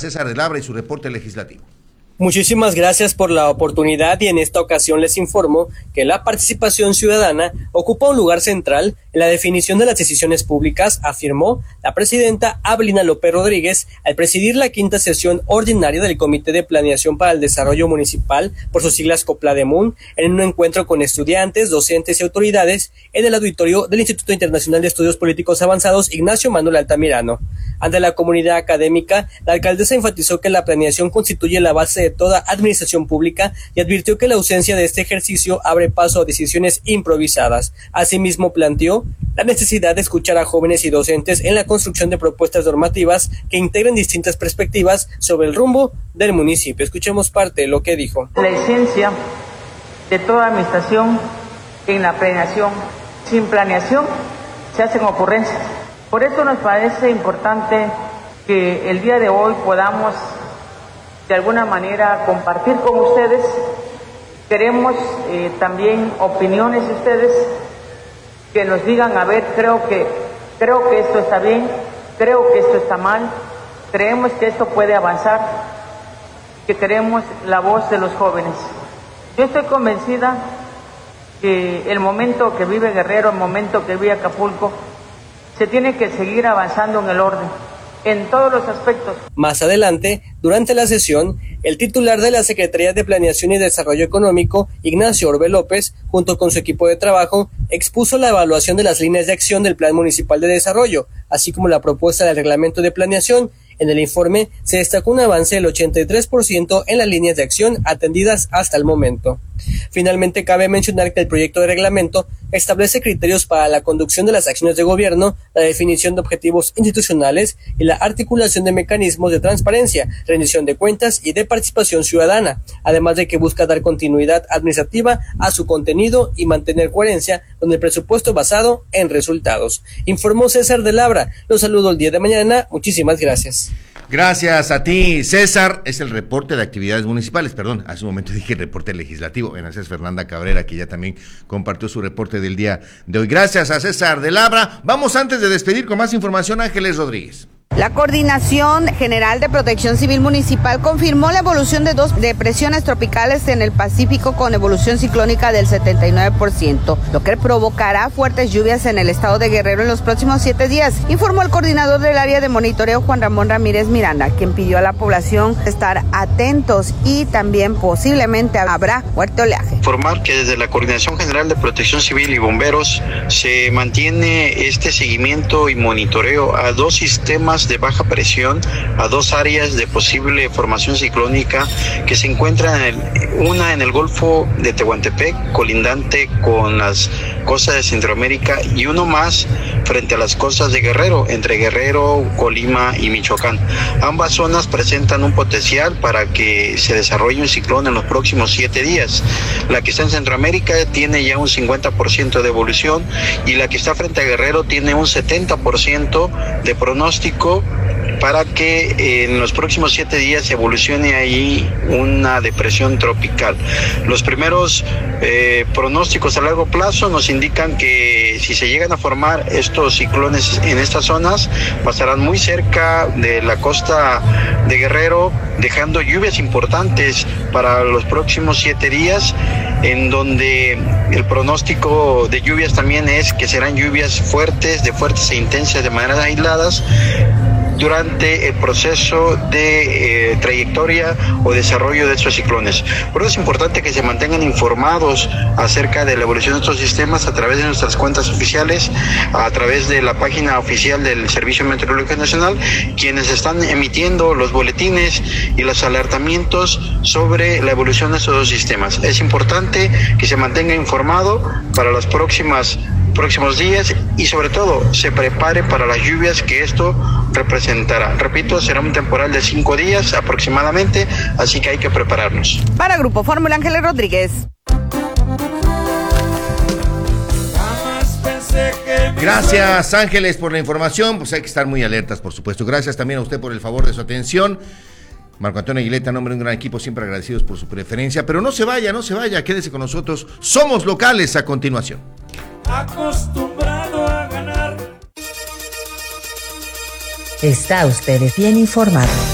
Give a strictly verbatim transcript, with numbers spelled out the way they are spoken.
César de Labra y su reporte legislativo. Muchísimas gracias por la oportunidad y en esta ocasión les informo que la participación ciudadana ocupa un lugar central en la definición de las decisiones públicas, afirmó la presidenta Abelina López Rodríguez al presidir la quinta sesión ordinaria del Comité de Planeación para el Desarrollo Municipal, por sus siglas COPLADEMUN, en un encuentro con estudiantes, docentes y autoridades en el auditorio del Instituto Internacional de Estudios Políticos Avanzados Ignacio Manuel Altamirano. Ante la comunidad académica, la alcaldesa enfatizó que la planeación constituye la base de toda administración pública y advirtió que la ausencia de este ejercicio abre paso a decisiones improvisadas. Asimismo, planteó la necesidad de escuchar a jóvenes y docentes en la construcción de propuestas normativas que integren distintas perspectivas sobre el rumbo del municipio. Escuchemos parte de lo que dijo. La esencia de toda administración en la planeación. Sin planeación se hacen ocurrencias. Por eso nos parece importante que el día de hoy podamos de alguna manera compartir con ustedes. Queremos eh, también opiniones de ustedes que nos digan, a ver, creo que, creo que esto está bien, creo que esto está mal, creemos que esto puede avanzar, que queremos la voz de los jóvenes. Yo estoy convencida que el momento que vive Guerrero, el momento que vive Acapulco, se tiene que seguir avanzando en el orden, en todos los aspectos. Más adelante, durante la sesión, el titular de la Secretaría de Planeación y Desarrollo Económico, Ignacio Orbe López, junto con su equipo de trabajo, expuso la evaluación de las líneas de acción del Plan Municipal de Desarrollo, así como la propuesta del reglamento de planeación. En el informe se destacó un avance del ochenta y tres por ciento en las líneas de acción atendidas hasta el momento. Finalmente, cabe mencionar que el proyecto de reglamento establece criterios para la conducción de las acciones de gobierno, la definición de objetivos institucionales y la articulación de mecanismos de transparencia, rendición de cuentas y de participación ciudadana, además de que busca dar continuidad administrativa a su contenido y mantener coherencia con el presupuesto basado en resultados. Informó César de Labra. Los saludo el día de mañana. Muchísimas gracias. Gracias a ti, César. Es el reporte de actividades municipales, perdón, hace un momento dije reporte legislativo. Gracias Fernanda Cabrera, que ya también compartió su reporte del día de hoy. Gracias a César de Labra. Vamos antes de despedir con más información, Ángeles Rodríguez. La Coordinación General de Protección Civil Municipal confirmó la evolución de dos depresiones tropicales en el Pacífico con evolución ciclónica del setenta y nueve por ciento, lo que provocará fuertes lluvias en el estado de Guerrero en los próximos siete días, informó el coordinador del área de monitoreo Juan Ramón Ramírez Miranda, quien pidió a la población estar atentos y también posiblemente habrá fuerte oleaje. Informar que desde la Coordinación General de Protección Civil y Bomberos se mantiene este seguimiento y monitoreo a dos sistemas de baja presión, a dos áreas de posible formación ciclónica que se encuentran en el, una en el Golfo de Tehuantepec, colindante con las costas de Centroamérica, y uno más frente a las costas de Guerrero, entre Guerrero, Colima y Michoacán. Ambas zonas presentan un potencial para que se desarrolle un ciclón en los próximos siete días. La que está en Centroamérica tiene ya un cincuenta por ciento de evolución y la que está frente a Guerrero tiene un setenta por ciento de pronóstico para que en los próximos siete días evolucione ahí una depresión tropical. Los primeros eh, pronósticos a largo plazo nos indican que si se llegan a formar estos ciclones en estas zonas, pasarán muy cerca de la costa de Guerrero, dejando lluvias importantes para los próximos siete días, en donde el pronóstico de lluvias también es que serán lluvias fuertes, de fuertes e intensas de maneras aisladas, durante el proceso de eh, trayectoria o desarrollo de estos ciclones. Por eso es importante que se mantengan informados acerca de la evolución de estos sistemas a través de nuestras cuentas oficiales, a través de la página oficial del Servicio Meteorológico Nacional, quienes están emitiendo los boletines y los alertamientos sobre la evolución de estos dos sistemas. Es importante que se mantenga informado para las próximas próximos días y sobre todo se prepare para las lluvias que esto representará. Repito, será un temporal de cinco días aproximadamente, así que hay que prepararnos. Para Grupo Fórmula, Ángeles Rodríguez. Gracias, Ángeles, por la información. Pues hay que estar muy alertas, por supuesto. Gracias también a usted por el favor de su atención. Marco Antonio Aguileta, en nombre de un gran equipo, siempre agradecidos por su preferencia. Pero no se vaya, no se vaya, quédese con nosotros. Somos locales a continuación. Acostumbrado a ganar. Está usted bien informado.